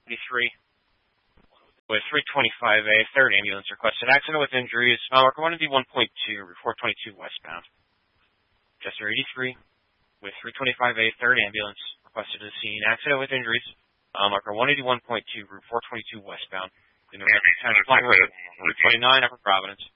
83 with 325A, third ambulance requested. Accident with injuries. Marker 1D 1.2, 422 westbound. Chester 83 with 325A, third ambulance requested to the scene. Accident with injuries. Marker 181.2, Route 422 westbound. The New York County Flight Road, Route 29, Upper Providence.